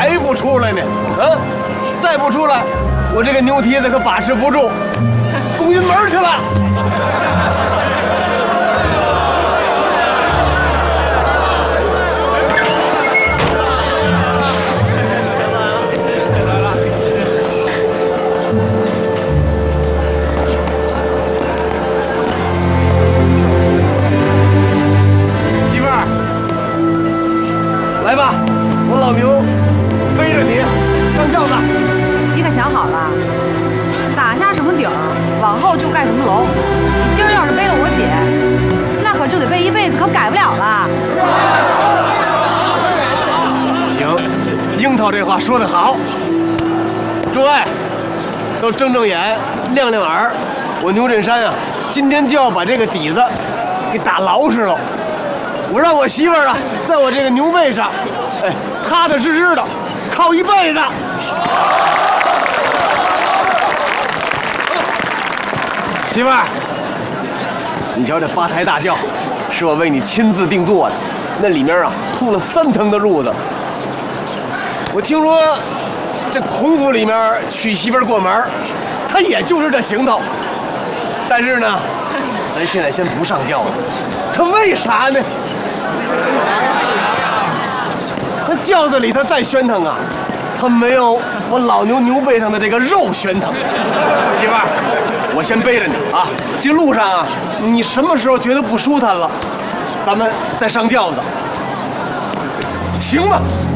还不出来呢？啊，再不出来，我这个牛蹄子可把持不住，攻进门去了。来吧，我老牛背着你上轿子。 你可想好了，打下什么顶儿，往后就盖什么楼。你今儿要是背了我姐，那可就得背一辈子，可改不了了。 行，樱桃这话说得好。诸位，都睁睁眼，亮亮耳，我牛振山啊，今天就要把这个底子给打牢实了。我让我媳妇儿啊，在我这个牛背上，哎，踏踏实实的靠一辈子。媳妇儿，你瞧这八抬大轿，是我为你亲自定做的，那里面啊铺了3层的褥子。我听说这孔府里面娶媳妇儿过门，他也就是这行头。但是呢，咱现在先不上轿了，他为啥呢？那轿子里它再喧腾啊，它没有我老牛背上的这个肉喧腾。媳妇儿，我先背着你啊，这路上啊，你什么时候觉得不舒坦了，咱们再上轿子，行吗？